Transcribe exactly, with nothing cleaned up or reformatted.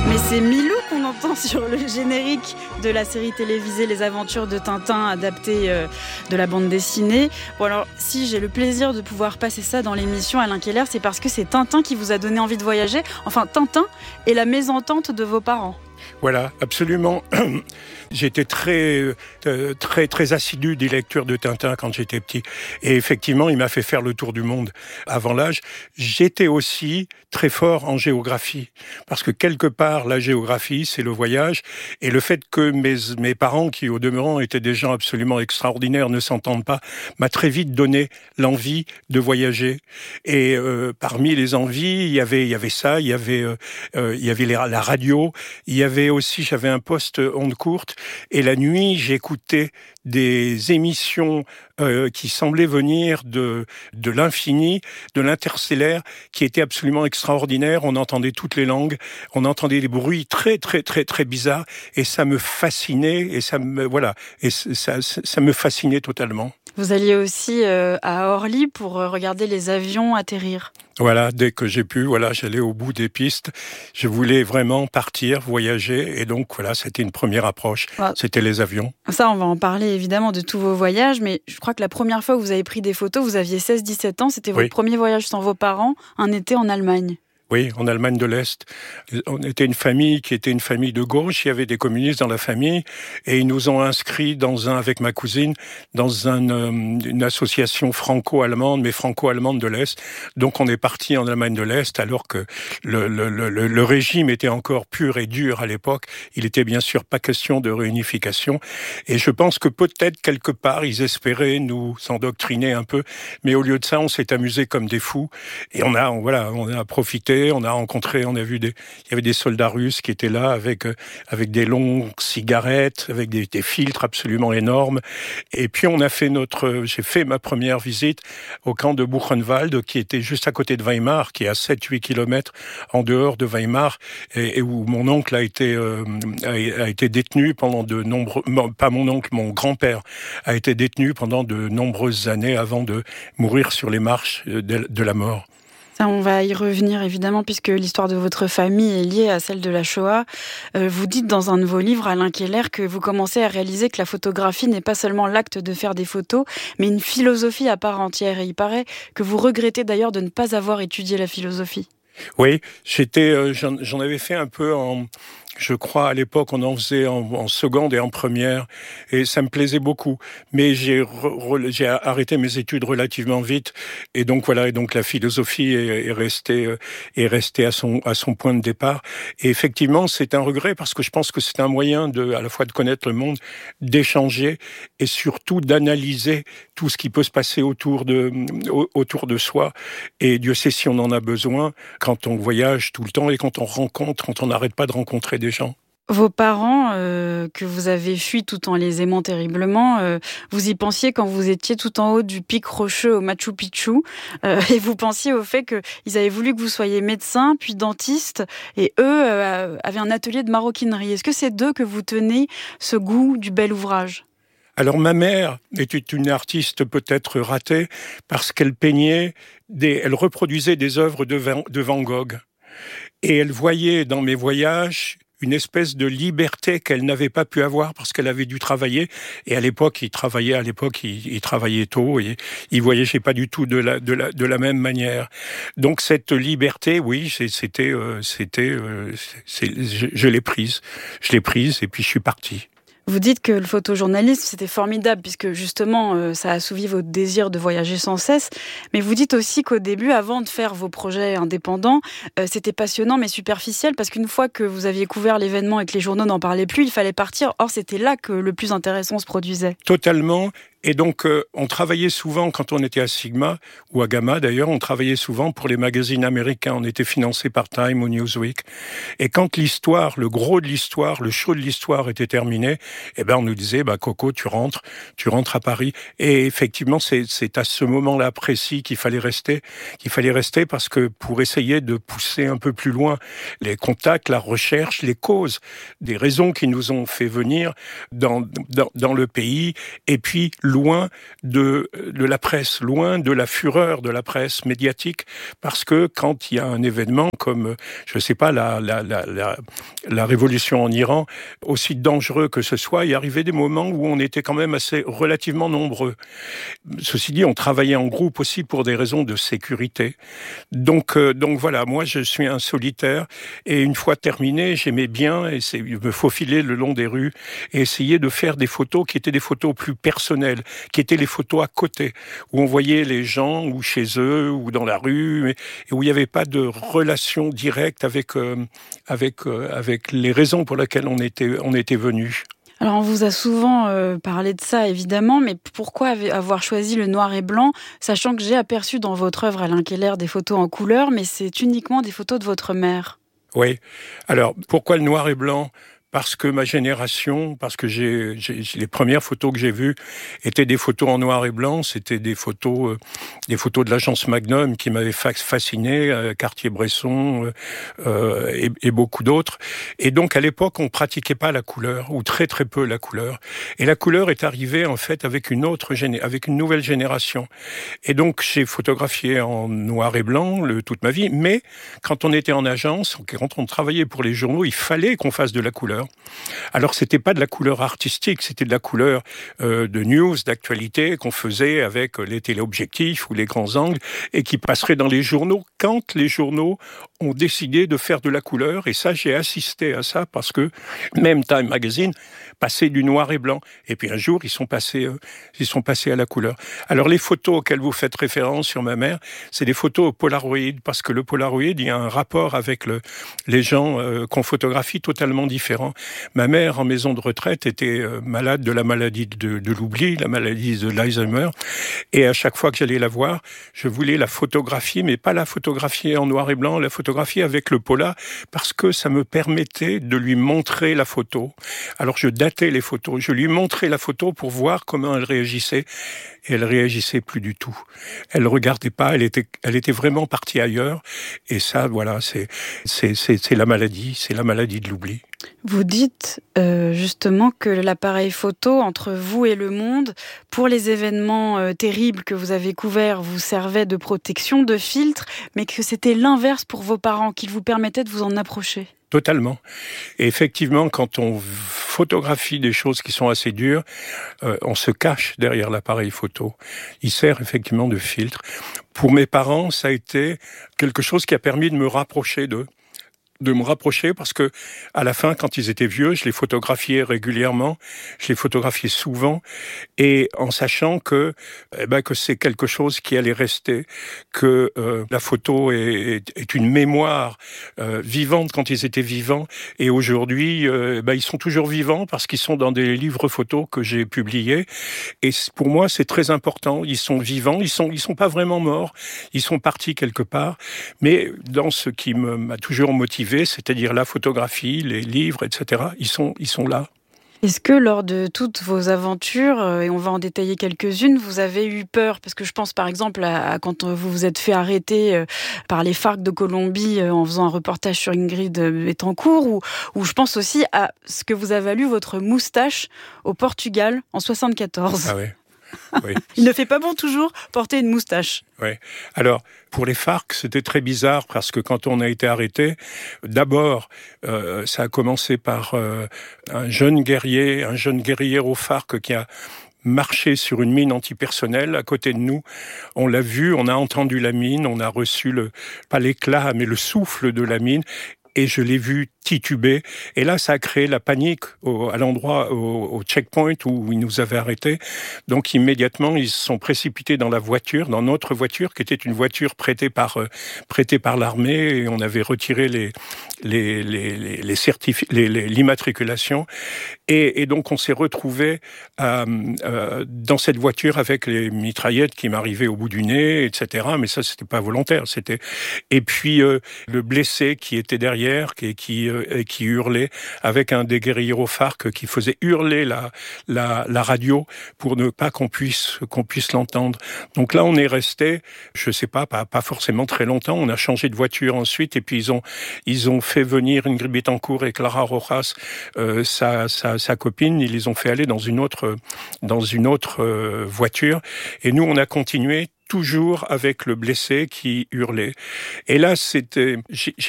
Mais c'est Milou qu'on entend sur le générique de la série télévisée Les Aventures de Tintin, adaptée euh, de la bande dessinée. Bon alors, si j'ai le plaisir de pouvoir passer ça dans l'émission Alain Keller, c'est parce que c'est Tintin qui vous a donné envie de voyager. Enfin, Tintin et la mésentente de vos parents. Voilà, absolument. J'étais très, euh, très, très assidu des lectures de Tintin quand j'étais petit. Et effectivement, il m'a fait faire le tour du monde avant l'âge. J'étais aussi très fort en géographie. Parce que quelque part, la géographie, c'est le voyage. Et le fait que mes, mes parents, qui au demeurant étaient des gens absolument extraordinaires, ne s'entendent pas, m'a très vite donné l'envie de voyager. Et euh, parmi les envies, il y avait, il y avait ça, il y avait, euh, euh, il y avait les, la radio, il y avait aussi, j'avais un poste onde courte, et la nuit, j'écoutais des émissions euh, qui semblaient venir de, de l'infini, de l'interstellaire, qui étaient absolument extraordinaires. On entendait toutes les langues, on entendait des bruits très, très, très, très bizarres, et ça me fascinait, et ça me, voilà, et ça, ça, ça me fascinait totalement. Vous alliez aussi euh, à Orly pour regarder les avions atterrir. Voilà, dès que j'ai pu, voilà, j'allais au bout des pistes. Je voulais vraiment partir, voyager, et donc voilà, c'était une première approche. Ah. C'était les avions. Ça, on va en parler évidemment de tous vos voyages, mais je crois que la première fois que vous avez pris des photos, vous aviez seize dix-sept ans, c'était votre oui. premier voyage sans vos parents, un été en Allemagne. Oui, en Allemagne de l'Est. On était une famille qui était une famille de gauche. Il y avait des communistes dans la famille et ils nous ont inscrits dans un, avec ma cousine, dans un, une association franco-allemande, mais franco-allemande de l'Est. Donc on est parti en Allemagne de l'Est alors que le, le, le, le régime était encore pur et dur à l'époque. Il était bien sûr pas question de réunification. Et je pense que peut-être quelque part ils espéraient nous endoctriner un peu, mais au lieu de ça, on s'est amusé comme des fous et on a, on, voilà, on a profité. On a rencontré, on a vu des, il y avait des soldats russes qui étaient là avec avec des longues cigarettes, avec des, des filtres absolument énormes. Et puis on a fait notre, j'ai fait ma première visite au camp de Buchenwald, qui était juste à côté de Weimar, qui est à sept huit kilomètres en dehors de Weimar, et, et où mon oncle a été euh, a, a été détenu pendant de nombreux, pas mon oncle, mon grand-père a été détenu pendant de nombreuses années avant de mourir sur les marches de, de la mort. Ça, on va y revenir évidemment puisque l'histoire de votre famille est liée à celle de la Shoah. Euh, vous dites dans un de vos livres, Alain Keller, que vous commencez à réaliser que la photographie n'est pas seulement l'acte de faire des photos, mais une philosophie à part entière. Et il paraît que vous regrettez d'ailleurs de ne pas avoir étudié la philosophie. Oui, j'étais, euh, j'en, j'en avais fait un peu en... Je crois, à l'époque, on en faisait en, en seconde et en première, et ça me plaisait beaucoup. Mais j'ai, re, j'ai arrêté mes études relativement vite, et donc voilà, et donc la philosophie est, est restée, est restée à son, à son point de départ. Et effectivement, c'est un regret parce que je pense que c'est un moyen de, à la fois de connaître le monde, d'échanger et surtout d'analyser tout ce qui peut se passer autour de, autour de soi. Et Dieu sait si on en a besoin quand on voyage tout le temps et quand on rencontre, quand on n'arrête pas de rencontrer des gens. Vos parents, euh, que vous avez fuis tout en les aimant terriblement, euh, vous y pensiez quand vous étiez tout en haut du pic rocheux au Machu Picchu, euh, et vous pensiez au fait qu'ils avaient voulu que vous soyez médecin, puis dentiste, et eux euh, avaient un atelier de maroquinerie. Est-ce que c'est d'eux que vous tenez ce goût du bel ouvrage ? Alors ma mère était une artiste peut-être ratée parce qu'elle peignait, des, elle reproduisait des œuvres de Van, de Van Gogh. Et elle voyait dans mes voyages une espèce de liberté qu'elle n'avait pas pu avoir parce qu'elle avait dû travailler. Et à l'époque, il travaillait, à l'époque, il, il travaillait tôt et il voyageait pas du tout de la, de la, de la même manière. Donc cette liberté, oui, c'était, euh, c'était, euh, c'est, je, je l'ai prise. Je l'ai prise et puis je suis parti. Vous dites que le photojournalisme, c'était formidable puisque justement, euh, ça a assouvi votre désir de voyager sans cesse. Mais vous dites aussi qu'au début, avant de faire vos projets indépendants, euh, c'était passionnant mais superficiel parce qu'une fois que vous aviez couvert l'événement et que les journaux n'en parlaient plus, il fallait partir. Or, c'était là que le plus intéressant se produisait. Totalement. Et donc, euh, on travaillait souvent, quand on était à Sigma, ou à Gamma d'ailleurs, on travaillait souvent pour les magazines américains. On était financé par Time ou Newsweek. Et quand l'histoire, le gros de l'histoire, le show de l'histoire était terminé, eh ben, on nous disait, bah, Coco, tu rentres, tu rentres à Paris. Et effectivement, c'est, c'est à ce moment-là précis qu'il fallait rester, qu'il fallait rester parce que pour essayer de pousser un peu plus loin les contacts, la recherche, les causes, des raisons qui nous ont fait venir dans, dans, dans le pays, et puis loin de, de la presse, loin de la fureur de la presse médiatique, parce que quand il y a un événement comme, je sais pas, la, la, la, la, la révolution en Iran, aussi dangereux que ce soit, il y arrivait des moments où on était quand même assez relativement nombreux. Ceci dit, on travaillait en groupe aussi pour des raisons de sécurité. Donc, euh, donc voilà, moi je suis un solitaire, et une fois terminé, j'aimais bien essayer, me faufiler le long des rues et essayer de faire des photos qui étaient des photos plus personnelles, qui étaient les photos à côté, où on voyait les gens, ou chez eux, ou dans la rue, et où il n'y avait pas de relation directe avec, euh, avec, euh, avec les raisons pour lesquelles on était, on était venus. Alors, on vous a souvent euh, parlé de ça, évidemment, mais pourquoi avoir choisi le noir et blanc, sachant que j'ai aperçu dans votre œuvre, Alain Keller, des photos en couleur, mais c'est uniquement des photos de votre mère. Oui. Alors, pourquoi le noir et blanc ? Parce que ma génération, parce que j'ai, j'ai les premières photos que j'ai vues étaient des photos en noir et blanc, c'était des photos, euh, des photos de l'agence Magnum qui m'avaient fasciné, euh, Cartier-Bresson euh, et, et beaucoup d'autres. Et donc à l'époque, on pratiquait pas la couleur, ou très très peu la couleur. Et la couleur est arrivée en fait avec une autre géné- avec une nouvelle génération. Et donc j'ai photographié en noir et blanc le, toute ma vie, mais quand on était en agence, quand on travaillait pour les journaux, il fallait qu'on fasse de la couleur. Alors, c'était pas de la couleur artistique, c'était de la couleur euh, de news, d'actualité qu'on faisait avec les téléobjectifs ou les grands angles et qui passerait dans les journaux quand les journaux ont décidé de faire de la couleur. Et ça, j'ai assisté à ça parce que même Time Magazine passait du noir et blanc. Et puis un jour, ils sont passés, euh, ils sont passés à la couleur. Alors, les photos auxquelles vous faites référence sur ma mère, c'est des photos au Polaroid parce que le Polaroid, il y a un rapport avec le, les gens euh, qu'on photographie totalement différent. Ma mère, en maison de retraite, était euh, malade de la maladie de, de l'oubli, la maladie de l'Alzheimer. Et à chaque fois que j'allais la voir, je voulais la photographier, mais pas la photographier en noir et blanc, la photographier avec le Pola, parce que ça me permettait de lui montrer la photo. Alors je datais les photos, je lui montrais la photo pour voir comment elle réagissait. Et elle réagissait plus du tout. Elle regardait pas, elle était, elle était vraiment partie ailleurs. Et ça, voilà, c'est, c'est, c'est, c'est la maladie, c'est la maladie de l'oubli. Vous dites euh, justement que l'appareil photo entre vous et le monde, pour les événements euh, terribles que vous avez couverts, vous servait de protection, de filtre, mais que c'était l'inverse pour vos parents, qu'il vous permettait de vous en approcher. Totalement. Et effectivement, quand on photographie des choses qui sont assez dures, euh, on se cache derrière l'appareil photo. Il sert effectivement de filtre. Pour mes parents, ça a été quelque chose qui a permis de me rapprocher d'eux. de me rapprocher parce que à la fin, quand ils étaient vieux, je les photographiais régulièrement, je les photographiais souvent, et en sachant que eh ben que c'est quelque chose qui allait rester, que euh, la photo est, est une mémoire euh, vivante quand ils étaient vivants, et aujourd'hui, euh, ben ils sont toujours vivants parce qu'ils sont dans des livres photos que j'ai publiés, et pour moi c'est très important. Ils sont vivants, ils sont ils sont pas vraiment morts, ils sont partis quelque part, mais dans ce qui me, m'a toujours motivé, c'est-à-dire la photographie, les livres, et cetera. Ils sont, ils sont là. Est-ce que lors de toutes vos aventures, et on va en détailler quelques-unes, vous avez eu peur ? Parce que je pense par exemple à, à quand vous vous êtes fait arrêter par les FARC de Colombie en faisant un reportage sur Ingrid Betancourt, ou, ou je pense aussi à ce que vous a valu votre moustache au Portugal en soixante-quatorze. Ah oui. Oui. Il ne fait pas bon toujours porter une moustache. Oui. Alors, pour les FARC, c'était très bizarre parce que quand on a été arrêté, d'abord, euh, ça a commencé par euh, un jeune guerrier, un jeune guerrier aux FARC qui a marché sur une mine antipersonnelle à côté de nous. On l'a vu, on a entendu la mine, on a reçu le, pas l'éclat, mais le souffle de la mine. Et je l'ai vu tituber. Et là, ça a créé la panique au, à l'endroit, au, au checkpoint où ils nous avaient arrêtés. Donc, immédiatement, ils se sont précipités dans la voiture, dans notre voiture, qui était une voiture prêtée par, euh, prêtée par l'armée. Et on avait retiré les, les, les, les, les certifi- les, les, l'immatriculation. Et, et donc, on s'est retrouvés euh, euh, dans cette voiture avec les mitraillettes qui m'arrivaient au bout du nez, et cetera. Mais ça, c'était pas volontaire. C'était... Et puis, euh, le blessé qui était derrière, qui, qui, euh, qui hurlait, avec un des guerriers au FARC qui faisait hurler la, la, la radio pour ne pas qu'on puisse, qu'on puisse l'entendre. Donc là, on est resté, je sais pas, pas, pas forcément très longtemps. On a changé de voiture ensuite, et puis ils ont, ils ont fait venir Ingrid Betancourt et Clara Rojas. Euh, ça, ça sa, sa copine, ils les ont fait aller dans une autre, dans une autre euh, voiture. Et nous, on a continué toujours avec le blessé qui hurlait. Et là, c'était, j'ai